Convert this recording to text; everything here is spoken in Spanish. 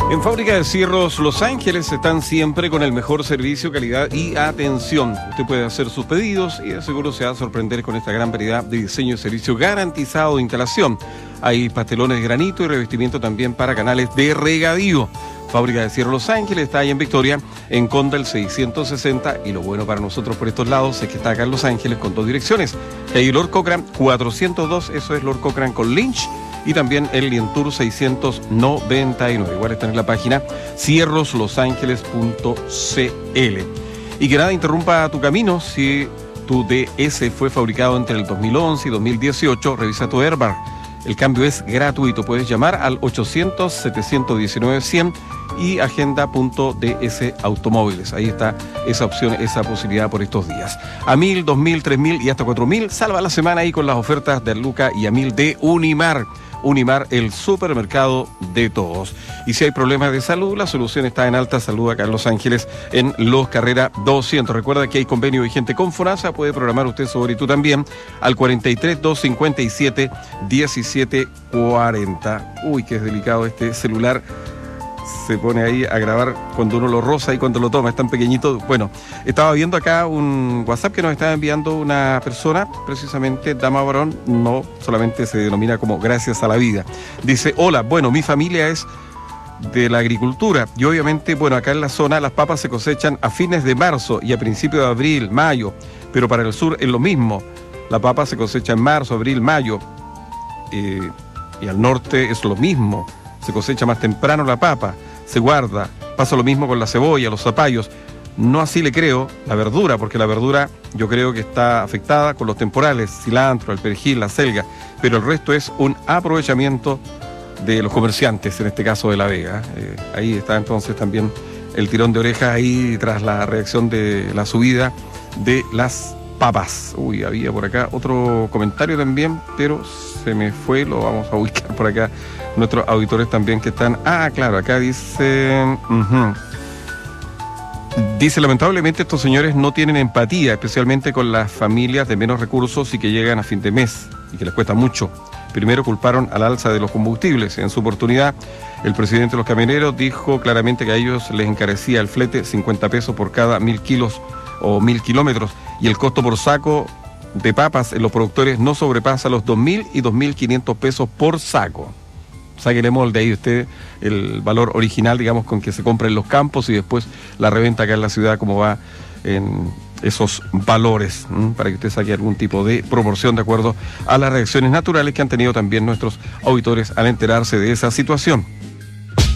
En Fábrica de Cierros Los Ángeles están siempre con el mejor servicio, calidad y atención. Usted puede hacer sus pedidos y de seguro se va a sorprender con esta gran variedad de diseño y servicio garantizado de instalación. Hay pastelones de granito y revestimiento también para canales de regadío. Fábrica de Cierros Los Ángeles está ahí en Victoria, en Condel 660, y lo bueno para nosotros por estos lados es que está acá en Los Ángeles con dos direcciones. Hay Lord Cochrane 402, eso es Lord Cochrane con Lynch, y también el Lientour 699. Igual está en la página cierroslosangeles.cl. Y que nada interrumpa tu camino. Si tu DS fue fabricado entre el 2011 y 2018, revisa tu airbag. El cambio es gratuito. Puedes llamar al 800-719-100 y agenda.ds Automóviles. Ahí está esa opción, esa posibilidad por estos días. A 1.000, 2.000, 3.000 y hasta 4.000. Salva la semana ahí con las ofertas de Luca y a 1.000 de Unimar. Unimar, el supermercado de todos. Y si hay problemas de salud, la solución está en Alta Salud acá en Los Ángeles, en Los Carrera 200. Recuerda que hay convenio vigente con FONASA. Puede programar usted sobre tú también al 43-257-1740. Uy, qué es delicado este celular. Se pone ahí a grabar cuando uno lo roza y cuando lo toma, es tan pequeñito. Bueno, estaba viendo acá un WhatsApp que nos estaba enviando una persona, precisamente Dama Barón, no solamente se denomina como Gracias a la Vida. Dice: hola, bueno, mi familia es de la agricultura y obviamente, bueno, acá en la zona las papas se cosechan a fines de marzo y a principios de abril, mayo, pero para el sur es lo mismo. La papa se cosecha en marzo, abril, mayo, y al norte es lo mismo. Se cosecha más temprano la papa, se guarda. Pasa lo mismo con la cebolla, los zapallos. No así le creo la verdura, porque la verdura yo creo que está afectada con los temporales, cilantro, el perejil, la selga, pero el resto es un aprovechamiento de los comerciantes, en este caso de La Vega. Ahí está entonces también el tirón de orejas ahí tras la reacción de la subida de las papas. Uy, había por acá otro comentario también, pero se me fue, lo vamos a ubicar por acá. Nuestros auditores también que están... Ah, claro, acá dice... Dice, lamentablemente estos señores no tienen empatía, especialmente con las familias de menos recursos y que llegan a fin de mes y que les cuesta mucho. Primero culparon al alza de los combustibles. En su oportunidad, el presidente de los camioneros dijo claramente que a ellos les encarecía el flete 50 pesos por cada 1.000 kilos o 1.000 kilómetros, y el costo por saco de papas en los productores no sobrepasa los 2.000 y 2.500 pesos por saco. Sáquele molde ahí usted el valor original, digamos, con que se compra en los campos y después la reventa acá en la ciudad, como va en esos valores, para que usted saque algún tipo de proporción de acuerdo a las reacciones naturales que han tenido también nuestros auditores al enterarse de esa situación.